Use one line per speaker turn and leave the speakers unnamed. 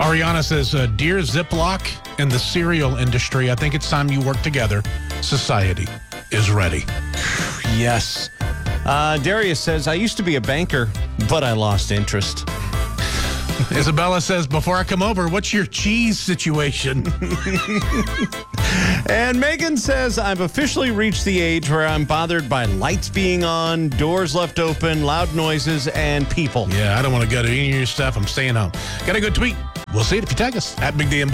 Ariana says, Dear Ziploc and the cereal industry, I think it's time you work together. Society is ready.
Yes. Darius says, I used to be a banker, but I lost interest.
Isabella says, before I come over, what's your cheese situation?
And Megan says, I've officially reached the age where I'm bothered by lights being on, doors left open, loud noises, and people.
Yeah, I don't want to go to any of your stuff. I'm staying home. Got a good tweet. We'll see it if you tag us at Big D and Buzz.